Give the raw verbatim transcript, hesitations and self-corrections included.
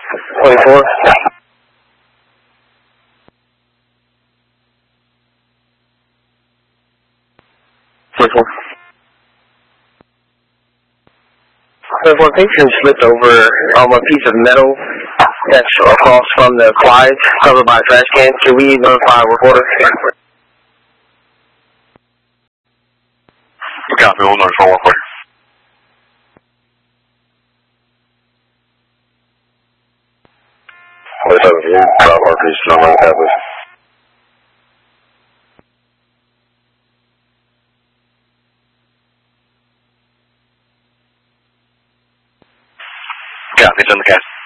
twenty-four. twenty-four. twenty-four, patient slipped over um, a piece of metal that's across from the quad, covered by a trash can. Can we notify a reporter? Copy, we'll notify a reporter. twenty-seven, you drop our piece on the campus. Copy, it's in the cast.